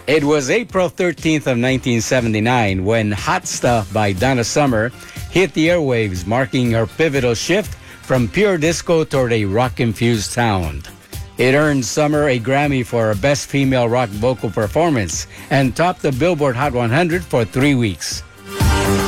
It was April 13th of 1979 when Hot Stuff by Donna Summer hit the airwaves, marking her pivotal shift from pure disco toward a rock-infused sound. It earned Summer a Grammy for her Best Female Rock Vocal Performance and topped the Billboard Hot 100 for 3 weeks.